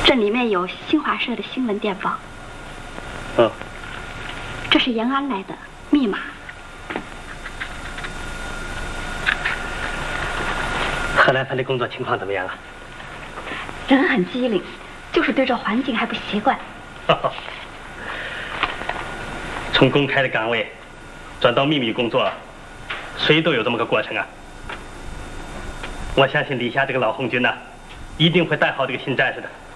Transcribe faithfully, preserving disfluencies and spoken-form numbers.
这里面有新华社的新闻电报。 嗯。 这是延安来的密码。 何兰芬的工作情况怎么样啊？ 人很机灵，就是对这环境还不习惯。 从公开的岗位转到秘密工作，谁都有这么个过程啊。我相信李霞这个老红军呢、啊，一定会带好这个新战士的。